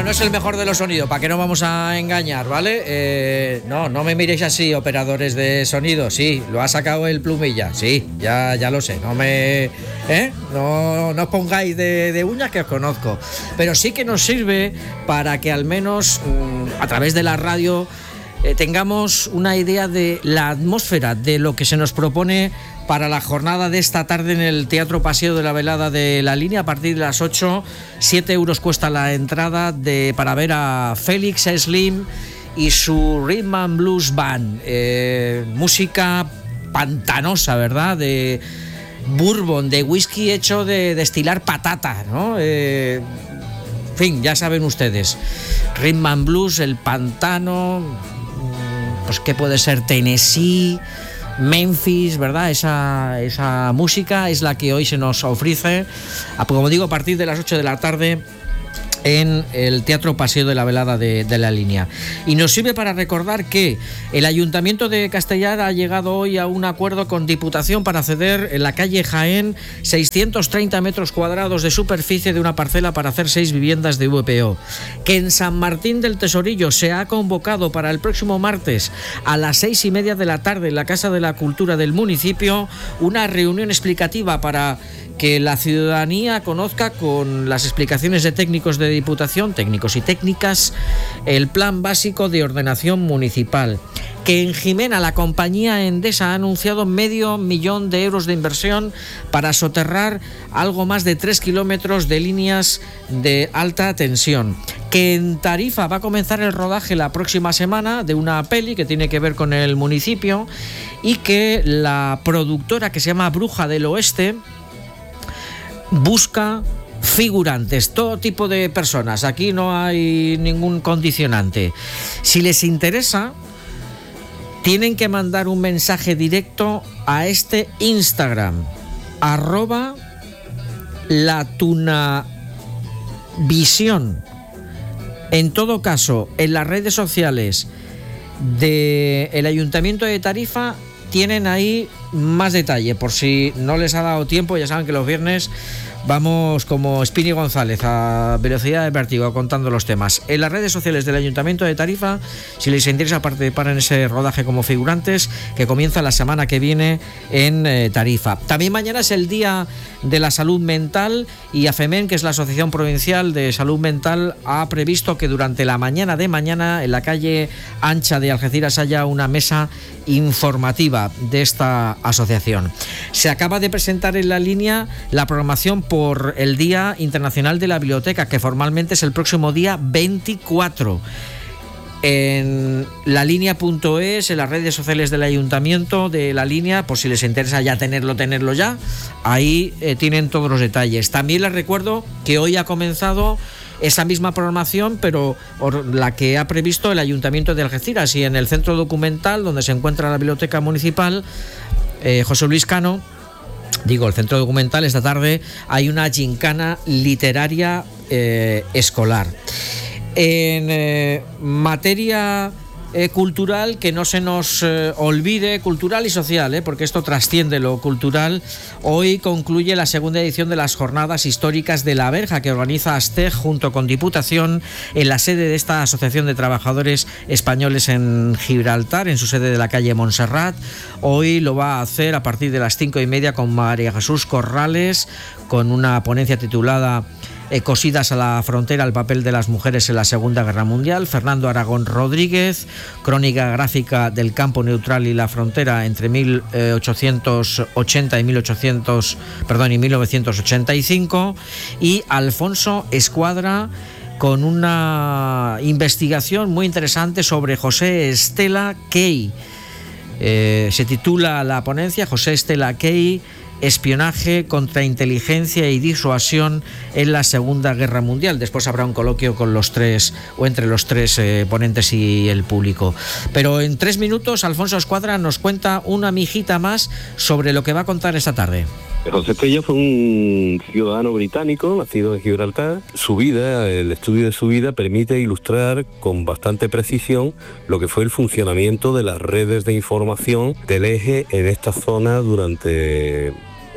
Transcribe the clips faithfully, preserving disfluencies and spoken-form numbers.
no es el mejor de los sonidos, ¿para qué nos vamos a engañar, ¿vale? Eh, no, no me miréis así, operadores de sonido. Sí, lo ha sacado el Plumilla, sí, ya, ya lo sé. No me... ¿eh? No, no os pongáis de, de uñas, que os conozco. Pero sí que nos sirve para que al menos mmm, a través de la radio eh, tengamos una idea de la atmósfera, de lo que se nos propone para la jornada de esta tarde en el Teatro Paseo de la Velada de la Línea a partir de las ocho. siete euros cuesta la entrada de, para ver a Félix Slim y su Rhythm and Blues Band. Eh, música pantanosa, ¿verdad? De bourbon, de whisky hecho de destilar patata, ¿no? Eh, en fin, ya saben ustedes. Rhythm and Blues, el pantano, pues ¿qué puede ser? Tennessee, Memphis, ¿verdad? Esa, esa música es la que hoy se nos ofrece, como digo, a partir de las ocho de la tarde en el Teatro Paseo de la Velada de, de la Línea. Y nos sirve para recordar que el Ayuntamiento de Castellar ha llegado hoy a un acuerdo con Diputación para ceder en la calle Jaén seiscientos treinta metros cuadrados de superficie de una parcela para hacer seis viviendas de V P O. Que en San Martín del Tesorillo se ha convocado para el próximo martes a las seis y media de la tarde en la Casa de la Cultura del municipio una reunión explicativa para que la ciudadanía conozca con las explicaciones de técnicos de Diputación, técnicos y técnicas, el plan básico de ordenación municipal. Que en Jimena la compañía Endesa ha anunciado medio millón de euros de inversión para soterrar algo más de tres kilómetros de líneas de alta tensión. Que en Tarifa va a comenzar el rodaje la próxima semana de una peli que tiene que ver con el municipio y que la productora, que se llama Bruja del Oeste, busca figurantes, todo tipo de personas. Aquí no hay ningún condicionante. Si les interesa, tienen que mandar un mensaje directo a este Instagram, arroba latunavisión. En todo caso, en las redes sociales del Ayuntamiento de Tarifa tienen ahí más detalle, por si no les ha dado tiempo. Ya saben que los viernes vamos como Spini González a velocidad de vértigo contando los temas. En las redes sociales del Ayuntamiento de Tarifa, si les interesa participar en ese rodaje como figurantes, que comienza la semana que viene en eh, Tarifa. También mañana es el Día de la Salud Mental y AFEMEN, que es la Asociación Provincial de Salud Mental, ha previsto que durante la mañana de mañana en la calle Ancha de Algeciras haya una mesa informativa de esta asociación. Se acaba de presentar en la Línea la programación por el Día Internacional de la Biblioteca, que formalmente es el próximo día veinticuatro. En la línea punto es, en las redes sociales del Ayuntamiento de la Línea, por si les interesa ya tenerlo, tenerlo ya, ahí eh, tienen todos los detalles. También les recuerdo que hoy ha comenzado esa misma programación, pero la que ha previsto el Ayuntamiento de Algeciras, y en el Centro Documental, donde se encuentra la Biblioteca Municipal, eh, José Luis Cano, digo, el Centro Documental, esta tarde hay una gincana literaria eh, escolar. En eh, materia eh, cultural, que no se nos eh, olvide, cultural y social, eh, porque esto trasciende lo cultural, hoy concluye la segunda edición de las Jornadas Históricas de la Verja, que organiza ASTEG junto con Diputación en la sede de esta Asociación de Trabajadores Españoles en Gibraltar, en su sede de la calle Montserrat. Hoy lo va a hacer a partir de las cinco y media con María Jesús Corrales, con una ponencia titulada Eh, Cosidas a la frontera, el papel de las mujeres en la Segunda Guerra Mundial. Fernando Aragón Rodríguez, crónica gráfica del campo neutral y la frontera entre mil ochocientos ochenta y mil ochocientos, perdón, y mil novecientos ochenta y cinco. Y Alfonso Escuadra, con una investigación muy interesante sobre José Estela Key. Eh, se titula la ponencia José Estela Key: espionaje, contrainteligencia y disuasión en la Segunda Guerra Mundial. Después habrá un coloquio con los tres, o entre los tres eh, ponentes y el público. Pero en tres minutos Alfonso Escuadra nos cuenta una mijita más sobre lo que va a contar esta tarde. José Estella fue un ciudadano británico nacido en Gibraltar. Su vida, el estudio de su vida, permite ilustrar con bastante precisión lo que fue el funcionamiento de las redes de información del Eje en esta zona durante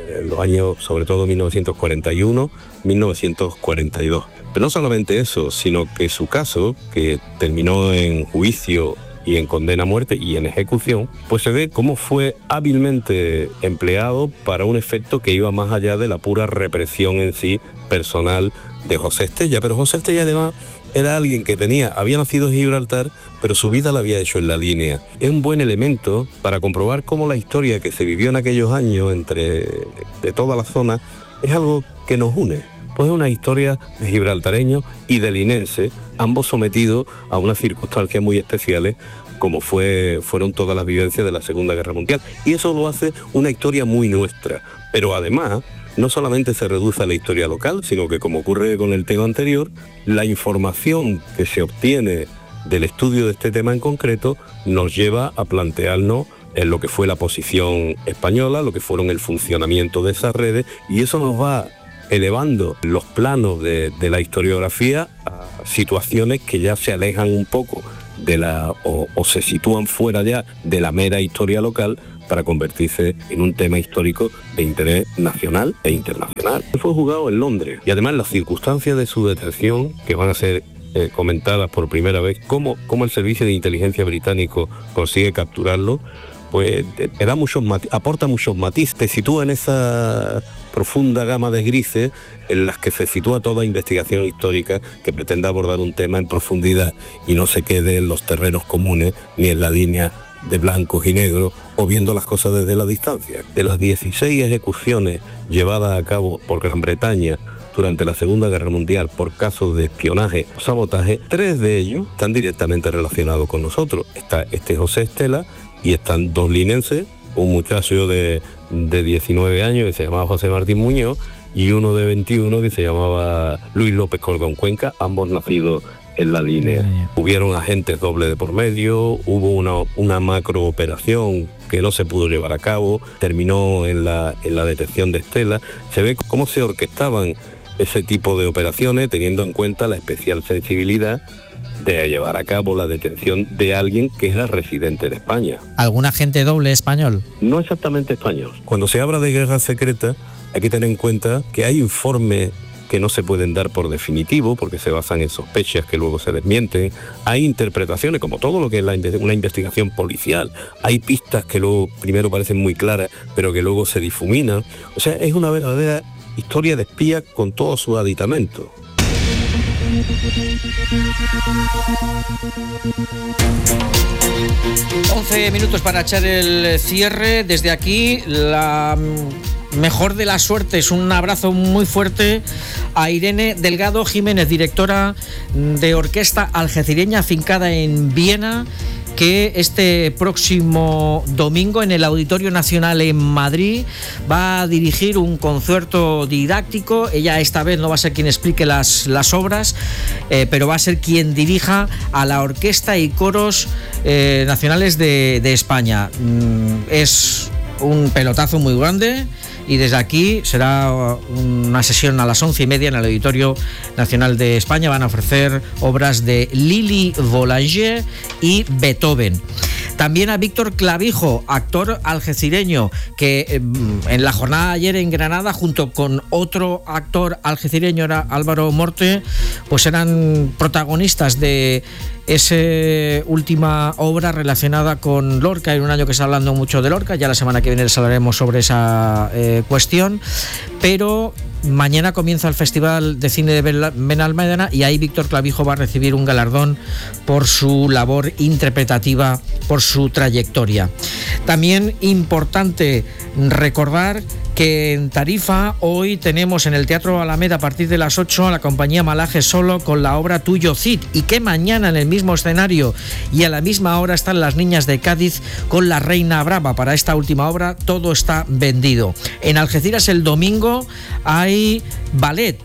en los años, sobre todo mil novecientos cuarenta y uno, mil novecientos cuarenta y dos. Pero no solamente eso, sino que su caso, que terminó en juicio y en condena a muerte y en ejecución, pues se ve cómo fue hábilmente empleado para un efecto que iba más allá de la pura represión en sí personal de José Estella. Pero José Estella además era alguien que tenía, había nacido en Gibraltar, pero su vida la había hecho en la línea. Es un buen elemento para comprobar cómo la historia que se vivió en aquellos años entre de toda la zona es algo que nos une. Pues es una historia de gibraltareños y de linenses, ambos sometidos a unas circunstancias muy especiales, como fue, fueron todas las vivencias de la Segunda Guerra Mundial. Y eso lo hace una historia muy nuestra. Pero además, no solamente se reduce a la historia local, sino que, como ocurre con el tema anterior, la información que se obtiene del estudio de este tema en concreto nos lleva a plantearnos en lo que fue la posición española, lo que fueron el funcionamiento de esas redes, y eso nos va elevando los planos de, de la historiografía a situaciones que ya se alejan un poco de la o, o se sitúan fuera ya de la mera historia local para convertirse en un tema histórico de interés nacional e internacional. Fue juzgado en Londres y además las circunstancias de su detención, que van a ser eh, comentadas por primera vez, cómo, cómo el servicio de inteligencia británico consigue capturarlo, pues te da muchos matiz, aporta muchos matices, te sitúa en esa profunda gama de grises en las que se sitúa toda investigación histórica que pretenda abordar un tema en profundidad y no se quede en los terrenos comunes ni en la línea de blancos y negros o viendo las cosas desde la distancia. De las dieciséis ejecuciones llevadas a cabo por Gran Bretaña durante la Segunda Guerra Mundial por casos de espionaje o sabotaje, tres de ellos están directamente relacionados con nosotros. Está este José Estela y están dos linenses, un muchacho de, de diecinueve años que se llamaba José Martín Muñoz y uno de veintiuno que se llamaba Luis López Cordón Cuenca, ambos nacidos en la línea. Yeah. Hubieron agentes doble de por medio, hubo una, una macro operación que no se pudo llevar a cabo, terminó en la, en la detención de Estela. Se ve cómo se orquestaban ese tipo de operaciones teniendo en cuenta la especial sensibilidad de llevar a cabo la detención de alguien que era residente de España. ¿Algún agente doble español? No exactamente español. Cuando se habla de guerra secreta, hay que tener en cuenta que hay informes que no se pueden dar por definitivo porque se basan en sospechas que luego se desmienten. Hay interpretaciones, como todo lo que es la, una investigación policial. Hay pistas que luego primero parecen muy claras, pero que luego se difuminan. O sea, es una verdadera historia de espía con todos sus aditamentos. once minutos para echar el cierre. Desde aquí, la mejor de las suertes. Un abrazo muy fuerte a Irene Delgado Jiménez, directora de orquesta algecireña afincada en Viena, que este próximo domingo en el Auditorio Nacional en Madrid va a dirigir un concierto didáctico. Ella esta vez no va a ser quien explique las, las obras, eh, pero va a ser quien dirija a la orquesta y coros eh, nacionales de, de España. Mm, es un pelotazo muy grande. Y desde aquí será una sesión a las once y media en el Auditorio Nacional de España. Van a ofrecer obras de Lili Boulanger y Beethoven. También a Víctor Clavijo, actor algecireño, que en la jornada de ayer en Granada, junto con otro actor algecireño, era Álvaro Morte, pues eran protagonistas de esa última obra relacionada con Lorca, en un año que está hablando mucho de Lorca. Ya la semana que viene les hablaremos sobre esa eh, cuestión, pero mañana comienza el Festival de Cine de Benalmádena y ahí Víctor Clavijo va a recibir un galardón por su labor interpretativa, por su trayectoria. También importante recordar que en Tarifa hoy tenemos en el Teatro Alameda a partir de las ocho a la compañía Malaje Solo con la obra Tuyo Cid, y que mañana en el mismo escenario y a la misma hora están las Niñas de Cádiz con La Reina Brava. Para esta última obra todo está vendido. En Algeciras el domingo hay ballet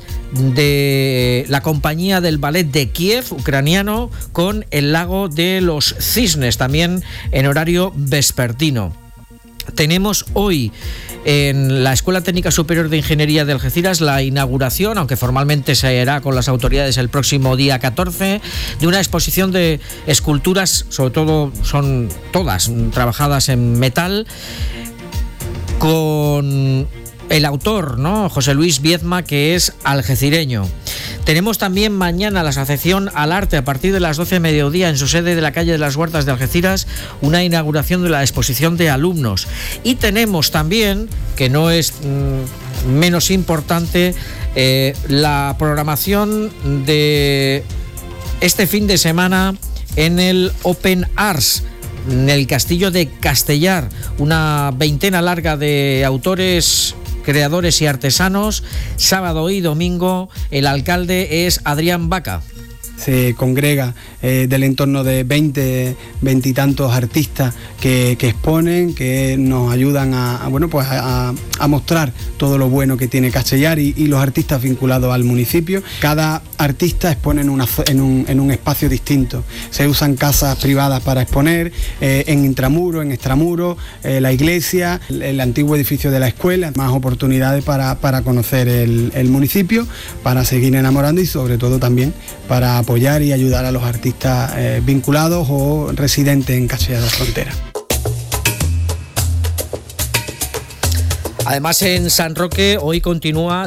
de la compañía del ballet de Kiev, ucraniano, con El Lago de los Cisnes, también en horario vespertino. Tenemos hoy en la Escuela Técnica Superior de Ingeniería de Algeciras la inauguración, aunque formalmente se hará con las autoridades el próximo día catorce, de una exposición de esculturas, sobre todo son todas trabajadas en metal, con el autor, ¿no? José Luis Viedma, que es algecireño. Tenemos también mañana la Asociación al Arte, a partir de las doce de mediodía, en su sede de la calle de las Huertas de Algeciras, una inauguración de la exposición de alumnos. Y tenemos también, que no es mmm, menos importante, eh, la programación de este fin de semana en el Open Arts, en el Castillo de Castellar, una veintena larga de autores, creadores y artesanos, sábado y domingo. El alcalde es Adrián Vaca. Se congrega eh, del entorno de veinte, veintitantos artistas que, que exponen, que nos ayudan a, a bueno, pues a, a mostrar todo lo bueno que tiene Castellar y, y los artistas vinculados al municipio. Cada artista expone en, una, en, un, en un espacio distinto. Se usan casas privadas para exponer, eh, en intramuro, en extramuro, eh, la iglesia, el, el antiguo edificio de la escuela, más oportunidades para, para conocer el, el municipio, para seguir enamorando y sobre todo también para apoyar y ayudar a los artistas eh, vinculados o residentes en Castellar de la Frontera. Además, en San Roque hoy continúa